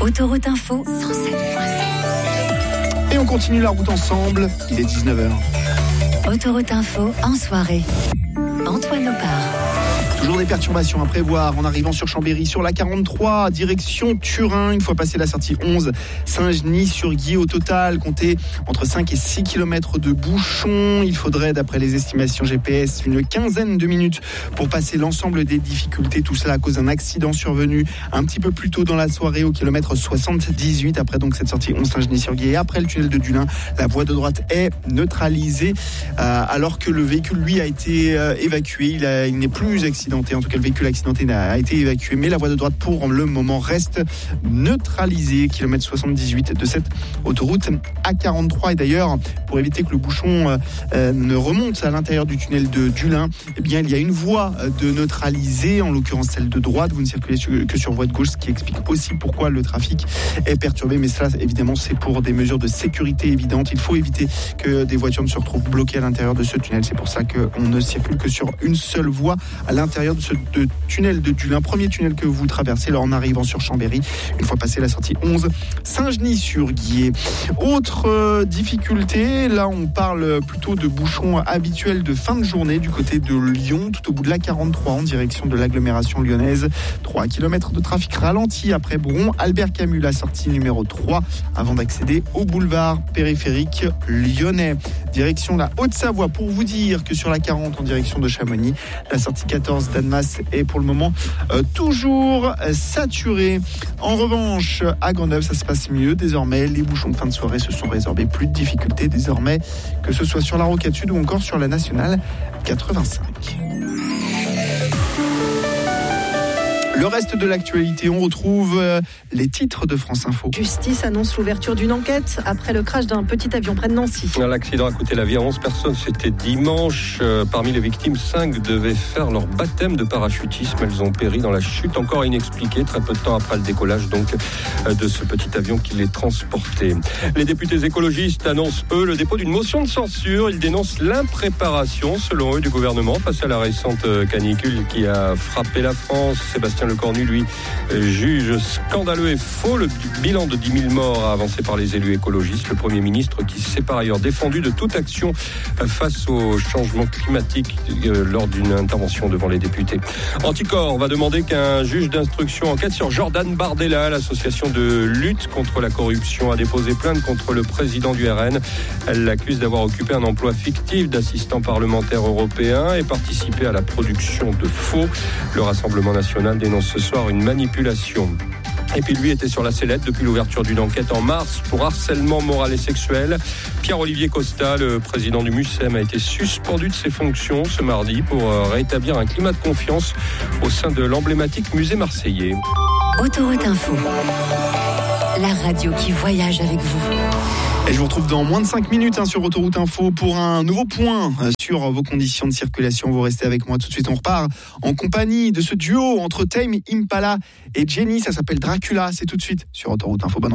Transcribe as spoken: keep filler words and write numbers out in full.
Autoroute Info cent sept virgule sept. Et on continue la route ensemble, il est dix-neuf heures. Autoroute Info en soirée. Antoine Opar. Toujours des perturbations à prévoir en arrivant sur Chambéry sur la quarante-trois, direction Turin. Une fois passé la sortie onze, Saint-Genis-sur-Guiers. Au total, comptez entre cinq et six kilomètres de bouchons. Il faudrait, d'après les estimations G P S, une quinzaine de minutes pour passer l'ensemble des difficultés. Tout cela à cause d'un accident survenu un petit peu plus tôt dans la soirée au kilomètre soixante-dix-huit. Après donc cette sortie onze Saint-Genis-sur-Guiers, après le tunnel de Dulin, la voie de droite est neutralisée euh, alors que le véhicule, lui, a été euh, évacué. Il, a, il n'est plus accidenté. En tout cas, le véhicule accidenté a été évacué, mais la voie de droite pour le moment reste neutralisée. Kilomètre soixante-dix-huit de cette autoroute A quarante-trois. Et d'ailleurs, pour éviter que le bouchon euh, ne remonte à l'intérieur du tunnel de Dulin, eh bien, il y a une voie de neutralisée, en l'occurrence celle de droite. Vous ne circulez que sur voie de gauche, ce qui explique aussi pourquoi le trafic est perturbé. Mais cela, évidemment, c'est pour des mesures de sécurité évidentes. Il faut éviter que des voitures ne se retrouvent bloquées à l'intérieur de ce tunnel. C'est pour ça qu'on ne circule que sur une seule voie à l'intérieur de ce de tunnel de Dulin. Premier tunnel que vous traversez là en arrivant sur Chambéry, une fois passé la sortie onze, Saint-Genis-sur-Guiers. Autre euh, difficulté, là on parle plutôt de bouchons habituels de fin de journée du côté de Lyon, tout au bout de l'A quarante-trois en direction de l'agglomération lyonnaise. trois kilomètres de trafic ralenti après Bron, Albert Camus, la sortie numéro trois, avant d'accéder au boulevard périphérique lyonnais. Direction la Haute-Savoie, pour vous dire que sur la quarante en direction de Chamonix, la sortie quatorze d'Annemasse est pour le moment euh, toujours saturée. En revanche, à Grenoble, ça se passe mieux. Désormais, les bouchons de fin de soirée se sont résorbés. Plus de difficultés désormais, que ce soit sur la Rocade Sud ou encore sur la Nationale quatre-vingt-cinq. Le reste de l'actualité, on retrouve les titres de France Info. Justice annonce l'ouverture d'une enquête après le crash d'un petit avion près de Nancy. L'accident a coûté la vie à onze personnes, c'était dimanche. Parmi les victimes, cinq devaient faire leur baptême de parachutisme. Elles ont péri dans la chute encore inexpliquée, très peu de temps après le décollage donc de ce petit avion qui les transportait. Les députés écologistes annoncent, eux, le dépôt d'une motion de censure. Ils dénoncent l'impréparation, selon eux, du gouvernement face à la récente canicule qui a frappé la France. Sébastien Lecornu, lui, juge scandaleux et faux le bilan de dix mille morts avancé par les élus écologistes. Le Premier ministre qui s'est par ailleurs défendu de toute action face au changement climatique lors d'une intervention devant les députés. Anticor va demander qu'un juge d'instruction enquête sur Jordan Bardella. L'association de lutte contre la corruption a déposé plainte contre le président du R N. Elle l'accuse d'avoir occupé un emploi fictif d'assistant parlementaire européen et participé à la production de faux. Le Rassemblement national dénonce ce soir une manipulation. Et puis lui était sur la sellette depuis l'ouverture d'une enquête en mars pour harcèlement moral et sexuel. Pierre-Olivier Costa, le président du MUSEM, a été suspendu de ses fonctions ce mardi pour rétablir un climat de confiance au sein de l'emblématique musée marseillais. Autoroute Info, la radio qui voyage avec vous. Et je vous retrouve dans moins de cinq minutes hein, sur Autoroute Info pour un nouveau point euh, sur vos conditions de circulation. Vous restez avec moi tout de suite. On repart en compagnie de ce duo entre Tame Impala et Jenny. Ça s'appelle Dracula. C'est tout de suite sur Autoroute Info. Bonne